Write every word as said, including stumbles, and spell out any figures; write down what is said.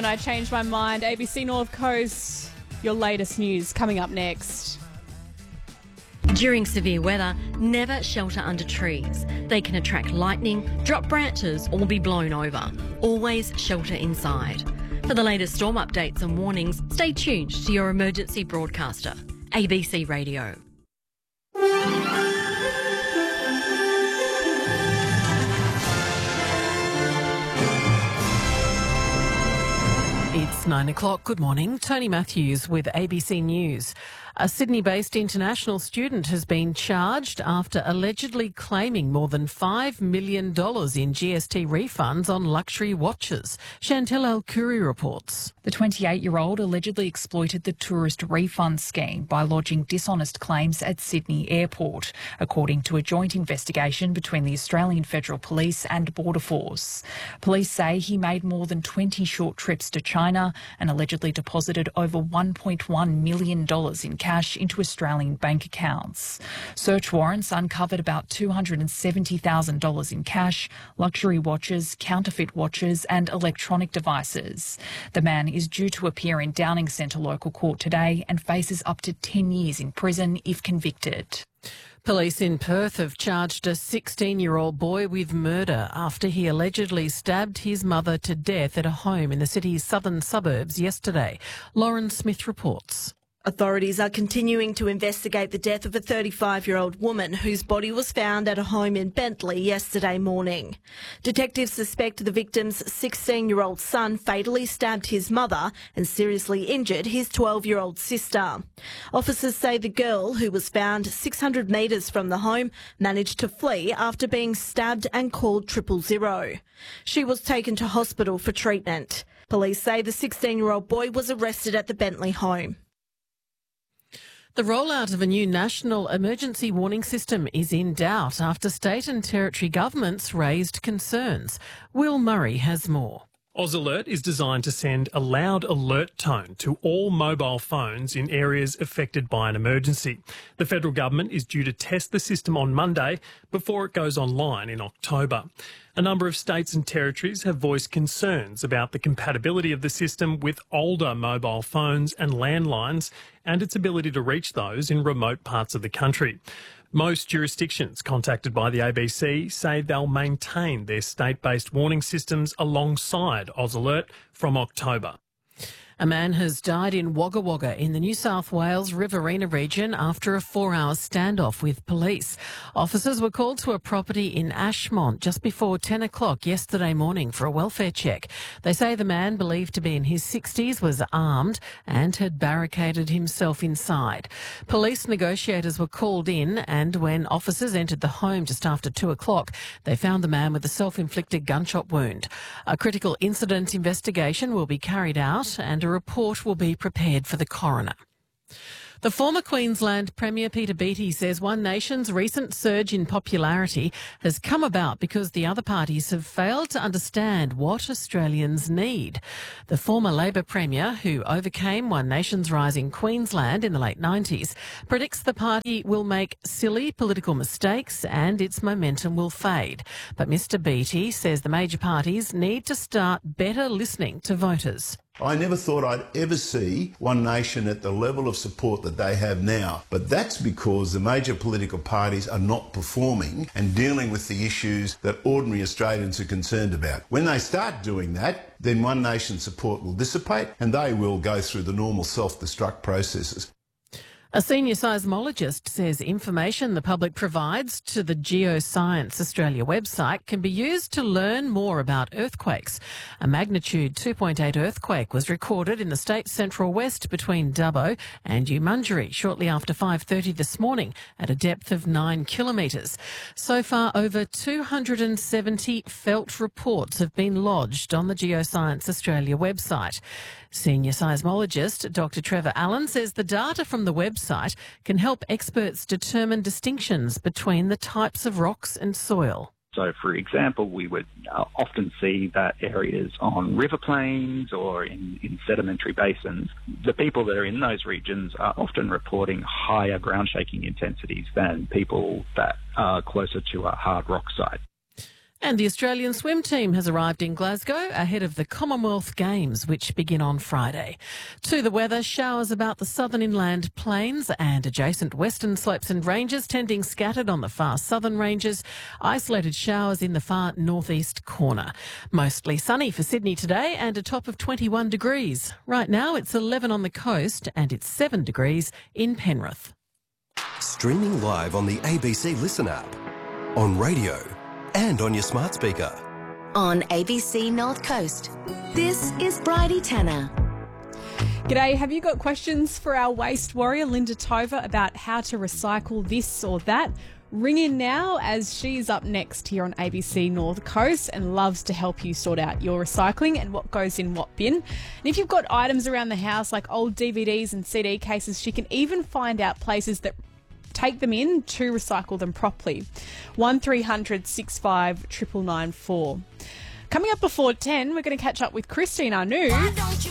on, I changed my mind. A B C North Coast, your latest news coming up next. During severe weather, never shelter under trees. They can attract lightning, drop branches or be blown over. Always shelter inside. For the latest storm updates and warnings, stay tuned to your emergency broadcaster, A B C Radio. It's nine o'clock. Good morning. Tony Matthews with A B C News. A Sydney-based international student has been charged after allegedly claiming more than five million dollars in G S T refunds on luxury watches. Chantel El-Khoury reports. The twenty-eight-year-old allegedly exploited the tourist refund scheme by lodging dishonest claims at Sydney Airport, according to a joint investigation between the Australian Federal Police and Border Force. Police say he made more than twenty short trips to China and allegedly deposited over one point one million dollars in cash into Australian bank accounts. Search warrants uncovered about two hundred seventy thousand dollars in cash, luxury watches, counterfeit watches and electronic devices. The man is due to appear in Downing Centre local court today and faces up to ten years in prison if convicted. Police in Perth have charged a sixteen-year-old boy with murder after he allegedly stabbed his mother to death at a home in the city's southern suburbs yesterday. Lauren Smith reports. Authorities are continuing to investigate the death of a thirty-five-year-old woman whose body was found at a home in Bentley yesterday morning. Detectives suspect the victim's sixteen-year-old son fatally stabbed his mother and seriously injured his twelve-year-old sister. Officers say the girl, who was found six hundred metres from the home, managed to flee after being stabbed and called triple zero. She was taken to hospital for treatment. Police say the sixteen-year-old boy was arrested at the Bentley home. The rollout of a new national emergency warning system is in doubt after state and territory governments raised concerns. Will Murray has more. Oz Alert is designed to send a loud alert tone to all mobile phones in areas affected by an emergency. The federal government is due to test the system on Monday before it goes online in October. A number of states and territories have voiced concerns about the compatibility of the system with older mobile phones and landlines and its ability to reach those in remote parts of the country. Most jurisdictions contacted by the A B C say they'll maintain their state-based warning systems alongside Oz Alert from October. A man has died in Wagga Wagga in the New South Wales Riverina region after a four-hour standoff with police. Officers were called to a property in Ashmont just before ten o'clock yesterday morning for a welfare check. They say the man, believed to be in his sixties, was armed and had barricaded himself inside. Police negotiators were called in, and when officers entered the home just after two o'clock, they found the man with a self-inflicted gunshot wound. A critical incident investigation will be carried out and a report will be prepared for the coroner. The former Queensland Premier Peter Beattie says One Nation's recent surge in popularity has come about because the other parties have failed to understand what Australians need. The former Labor Premier, who overcame One Nation's rise in Queensland in the late nineties, predicts the party will make silly political mistakes and its momentum will fade. But Mr Beattie says the major parties need to start better listening to voters. I never thought I'd ever see One Nation at the level of support that they have now. But that's because the major political parties are not performing and dealing with the issues that ordinary Australians are concerned about. When they start doing that, then One Nation support will dissipate and they will go through the normal self-destruct processes. A senior seismologist says information the public provides to the Geoscience Australia website can be used to learn more about earthquakes. A magnitude two point eight earthquake was recorded in the state's central west between Dubbo and Umungeri shortly after five thirty this morning at a depth of nine kilometres. So far, over two hundred seventy felt reports have been lodged on the Geoscience Australia website. Senior seismologist Doctor Trevor Allen says the data from the website can help experts determine distinctions between the types of rocks and soil. So, for example, we would uh, often see that areas on river plains or in, in sedimentary basins, the people that are in those regions are often reporting higher ground shaking intensities than people that are closer to a hard rock site. And the Australian swim team has arrived in Glasgow ahead of the Commonwealth Games, which begin on Friday. To the weather, showers about the southern inland plains and adjacent western slopes and ranges, tending scattered on the far southern ranges, isolated showers in the far northeast corner. Mostly sunny for Sydney today and a top of twenty-one degrees. Right now it's eleven on the coast and it's seven degrees in Penrith. Streaming live on the A B C Listen app, on radio and on your smart speaker. On A B C North Coast, this is Bridie Tanner. G'day, have you got questions for our waste warrior, Linda Tova, about how to recycle this or that? Ring in now, as she's up next here on A B C North Coast and loves to help you sort out your recycling and what goes in what bin. And if you've got items around the house like old D V Ds and C D cases, she can even find out places that take them in to recycle them properly. one three hundred six five nine nine nine four. Coming up before ten, we're going to catch up with Christine Anu.